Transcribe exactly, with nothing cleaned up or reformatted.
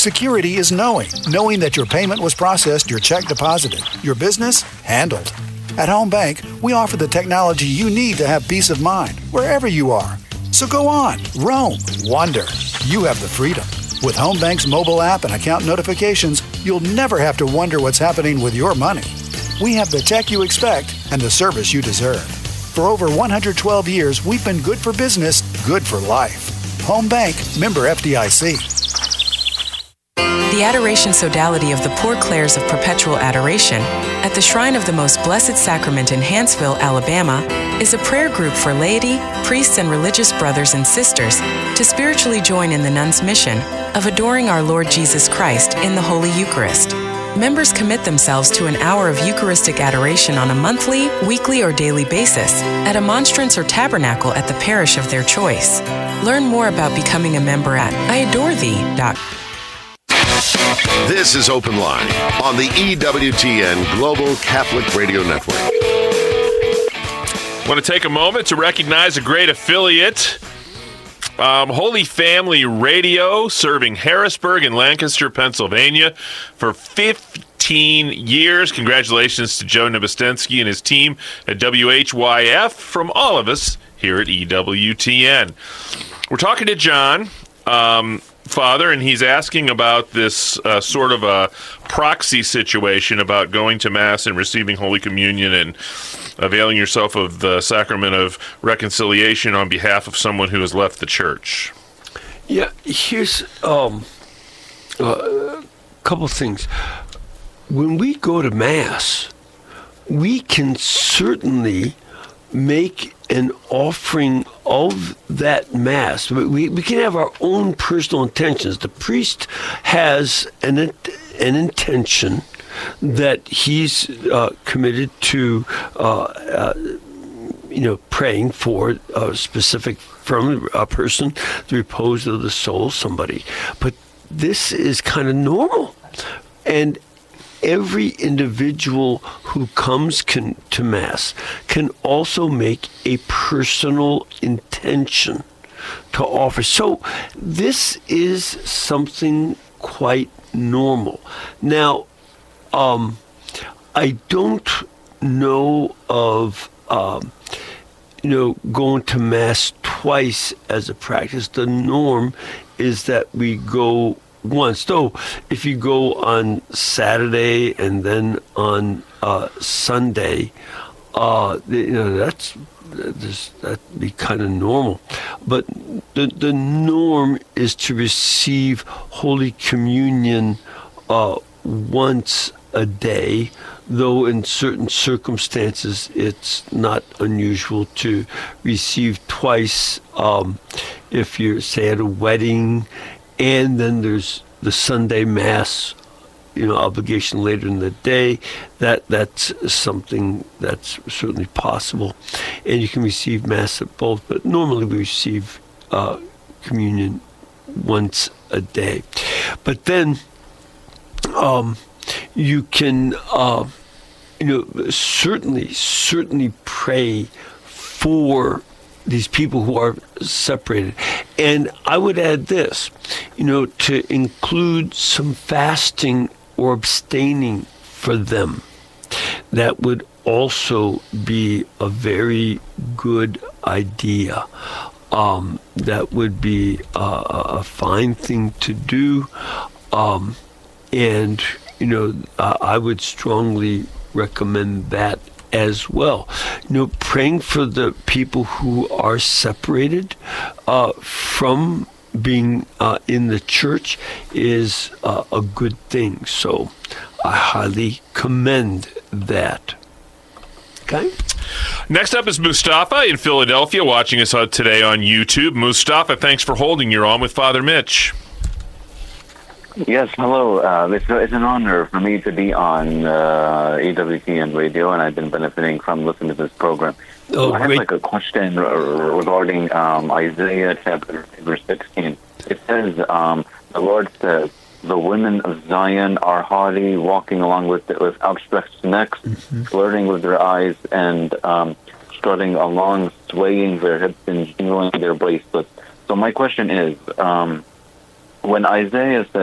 Security is knowing. Knowing that your payment was processed, your check deposited, your business handled. At Home Bank, we offer the technology you need to have peace of mind wherever you are. So go on, roam, wander. You have the freedom. With Home Bank's mobile app and account notifications, you'll never have to wonder what's happening with your money. We have the tech you expect and the service you deserve. For over one hundred twelve years, we've been good for business, good for life. Home Bank, member F D I C. The Adoration Sodality of the Poor Clares of Perpetual Adoration at the Shrine of the Most Blessed Sacrament in Hanceville, Alabama, is a prayer group for laity, priests, and religious brothers and sisters to spiritually join in the nuns' mission of adoring our Lord Jesus Christ in the Holy Eucharist. Members commit themselves to an hour of Eucharistic adoration on a monthly, weekly, or daily basis at a monstrance or tabernacle at the parish of their choice. Learn more about becoming a member at I adore thee dot com. This is Open Line on the E W T N Global Catholic Radio Network. I want to take a moment to recognize a great affiliate, um, Holy Family Radio, serving Harrisburg and Lancaster, Pennsylvania for fifteen years. Congratulations to Joe Nabostensky and his team at W H Y F from all of us here at E W T N. We're talking to John, um, Father, and he's asking about this uh, sort of a proxy situation about going to Mass and receiving Holy Communion and availing yourself of the sacrament of reconciliation on behalf of someone who has left the church. Yeah, here's um, a couple things. When we go to Mass, we can certainly make an offering of that Mass. We, we can have our own personal intentions. The priest has an, an intention that he's uh, committed to, uh, uh, you know, praying for a specific from a person, the repose of the soul, somebody. But this is kind of normal. And every individual who comes can, to Mass can also make a personal intention to offer. So this is something quite normal. Now, um, I don't know of, um, you know, going to Mass twice as a practice. The norm is that we go once. Though, if you go on Saturday and then on uh, Sunday, uh, you know, that's that'd be kind of normal. But the the norm is to receive Holy Communion uh, once a day, though in certain circumstances it's not unusual to receive twice. Um, if you're, say, at a wedding, and then there's the Sunday Mass, you know, obligation later in the day, that that's something that's certainly possible. And you can receive Mass at both, but normally we receive uh, communion once a day. But then um, you can, uh, you know, certainly, certainly pray for these people who are separated. And I would add this, you know, to include some fasting or abstaining for them. That would also be a very good idea. Um, that would be a, a fine thing to do. Um, and, you know, uh, I would strongly recommend that as well. You know, praying for the people who are separated uh, from being uh, in the church is uh, a good thing. So I highly commend that. Okay. Next up is Mustafa in Philadelphia, watching us today on YouTube. Mustafa, thanks for holding. You're on with Father Mitch. Yes, hello. Uh, it's, it's an honor for me to be on uh, E W T N Radio, and I've been benefiting from listening to this program. Oh, I have great. like a question regarding um, Isaiah chapter verse sixteen. It says, um, the Lord says, the women of Zion are haughty, walking along with with outstretched necks, mm-hmm. flirting with their eyes, and um, strutting along, swaying their hips and jingling their bracelets. So my question is, um, when Isaiah says,